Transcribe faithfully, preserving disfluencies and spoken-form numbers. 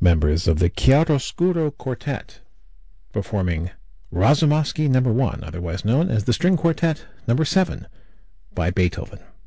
members of the Chiaroscuro Quartet performing Razumovsky number one, otherwise known as the String Quartet number seven by Beethoven.